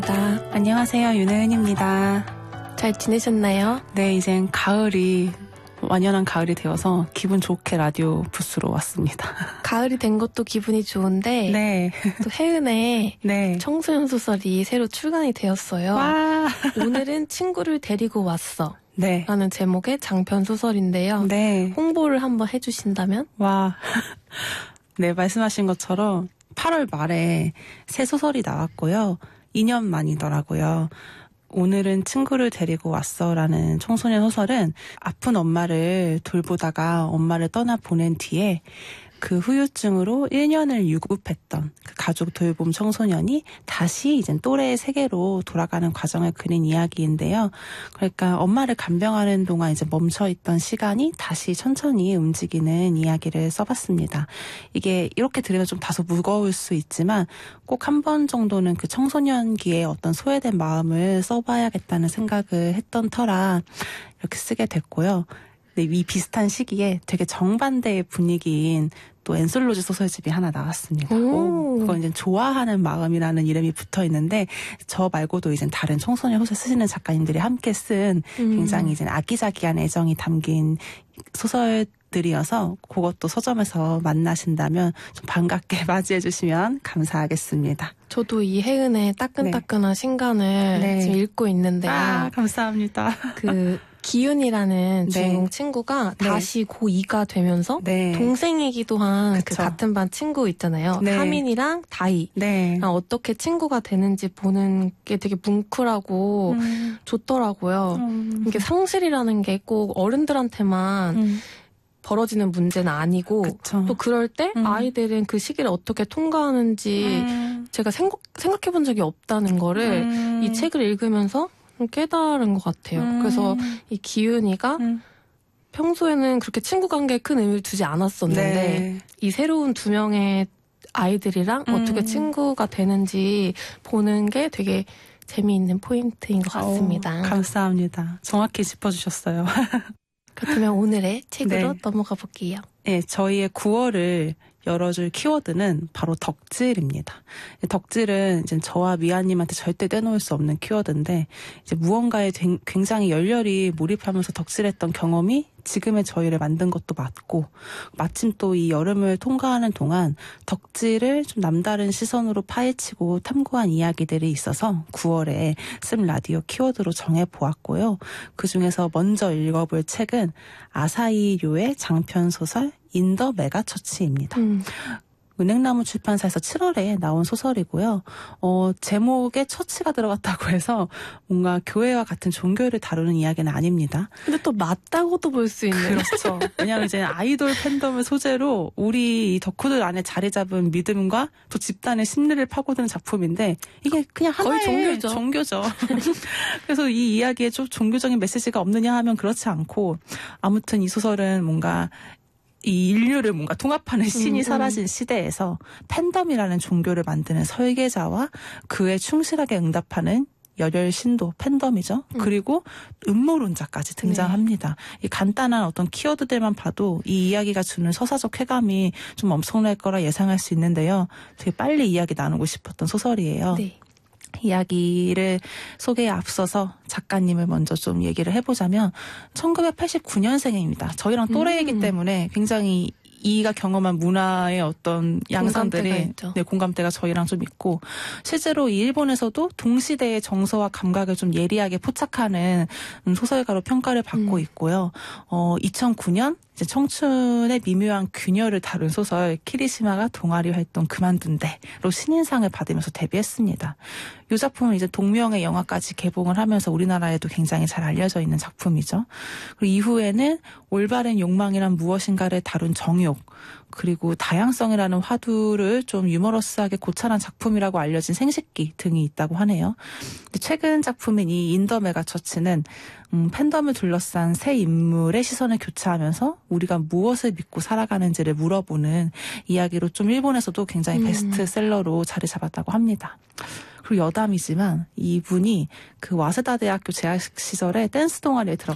안녕하세요, 윤혜은입니다. 잘 지내셨나요? 네, 이젠 가을이 완연한 가을이 되어서 기분 좋게 라디오 부스로 왔습니다. 가을이 된 것도 기분이 좋은데 네. 또 혜은의 네. 청소년 소설이 새로 출간이 되었어요. 와. 오늘은 친구를 데리고 왔어. 네. 라는 제목의 장편 소설인데요. 네. 홍보를 한번 해주신다면? 와. 네, 말씀하신 것처럼 8월 말에 새 소설이 나왔고요. 2년 만이더라고요. 오늘은 친구를 데리고 왔어라는 청소년 소설은 아픈 엄마를 돌보다가 엄마를 떠나 보낸 뒤에 그 후유증으로 1년을 유급했던 그 가족 돌봄 청소년이 다시 이제 또래의 세계로 돌아가는 과정을 그린 이야기인데요. 그러니까 엄마를 간병하는 동안 이제 멈춰있던 시간이 다시 천천히 움직이는 이야기를 써봤습니다. 이게 이렇게 들으면 좀 다소 무거울 수 있지만 꼭 한 번 정도는 그 청소년기에 어떤 소외된 마음을 써봐야겠다는 생각을 했던 터라 이렇게 쓰게 됐고요. 네, 이 비슷한 시기에 되게 정반대의 분위기인 또 엔솔로지 소설집이 하나 나왔습니다. 그건 이제 좋아하는 마음이라는 이름이 붙어 있는데 저 말고도 이제 다른 청소년 소설 쓰시는 작가님들이 함께 쓴 굉장히 이제 아기자기한 애정이 담긴 소설들이어서 그것도 서점에서 만나신다면 좀 반갑게 맞이해 주시면 감사하겠습니다. 저도 이 혜은의 따끈따끈한 신간을 지금 읽고 있는데요. 감사합니다. 그 기윤이라는 주인공 친구가 다시 고2가 되면서 동생이기도 한 그 같은 반 친구 있잖아요. 하민이랑 다이랑 어떻게 친구가 되는지 보는 게 되게 뭉클하고 좋더라고요. 이게 상실이라는 게 꼭 어른들한테만 벌어지는 문제는 아니고 또 그럴 때 아이들은 그 시기를 어떻게 통과하는지 제가 생각해 본 적이 없다는 거를 이 책을 읽으면서 깨달은 것 같아요. 그래서 이 기윤이가 평소에는 그렇게 친구 관계에 큰 의미를 두지 않았었는데 이 새로운 두 명의 아이들이랑 어떻게 친구가 되는지 보는 게 되게 재미있는 포인트인 것 같습니다. 감사합니다. 정확히 짚어주셨어요. 그렇다면 오늘의 책으로 넘어가 볼게요. 네, 저희의 9월을 열어줄 키워드는 바로 덕질입니다. 덕질은 이제 저와 미아님한테 절대 떼놓을 수 없는 키워드인데 이제 무언가에 굉장히 열렬히 몰입하면서 덕질했던 경험이 지금의 저희를 만든 것도 맞고 마침 또 이 여름을 통과하는 동안 덕질을 좀 남다른 시선으로 파헤치고 탐구한 이야기들이 있어서 9월에 씀 라디오 키워드로 정해보았고요. 그중에서 먼저 읽어볼 책은 아사히 료의 장편소설 인 더 메가처치입니다. 은행나무 출판사에서 7월에 나온 소설이고요. 제목에 처치가 들어갔다고 해서 뭔가 교회와 같은 종교를 다루는 이야기는 아닙니다. 근데 또 맞다고도 볼 수 있는. 그렇죠. 왜냐하면 이제 아이돌 팬덤을 소재로 우리 이 덕후들 안에 자리 잡은 믿음과 또 집단의 심리를 파고드는 작품인데 이게 그냥 하나의 종교죠. 그래서 이 이야기에 좀 종교적인 메시지가 없느냐 하면 그렇지 않고 아무튼 이 소설은 뭔가 이 인류를 뭔가 통합하는 신이 사라진 시대에서 팬덤이라는 종교를 만드는 설계자와 그에 충실하게 응답하는 열혈 신도 팬덤이죠. 그리고 음모론자까지 등장합니다. 이 간단한 어떤 키워드들만 봐도 이 이야기가 주는 서사적 쾌감이 좀 엄청날 거라 예상할 수 있는데요. 되게 빨리 이야기 나누고 싶었던 소설이에요. 이야기를 소개에 앞서서 작가님을 먼저 좀 얘기를 해보자면 1989년생입니다. 저희랑 또래이기 때문에 굉장히 이가 경험한 문화의 어떤 양상들이 공감대가 저희랑 좀 있고 실제로 이 일본에서도 동시대의 정서와 감각을 좀 예리하게 포착하는 소설가로 평가를 받고 있고요. 2009년 이제 청춘의 미묘한 균열을 다룬 소설 키리시마가 동아리 활동 그만둔 대로 신인상을 받으면서 데뷔했습니다. 이 작품은 이제 동명의 영화까지 개봉을 하면서 우리나라에도 굉장히 잘 알려져 있는 작품이죠. 그리고 이후에는 올바른 욕망이란 무엇인가를 다룬 정욕, 그리고 다양성이라는 화두를 좀 유머러스하게 고찰한 작품이라고 알려진 생식기 등이 있다고 하네요. 최근 작품인 이 인 더 메가처치는 팬덤을 둘러싼 새 인물의 시선을 교차하면서 우리가 무엇을 믿고 살아가는지를 물어보는 이야기로 좀 일본에서도 굉장히 베스트셀러로 자리 잡았다고 합니다. 그리고 여담이지만 이분이 그 와세다 대학교 재학 시절에 댄스 동아리에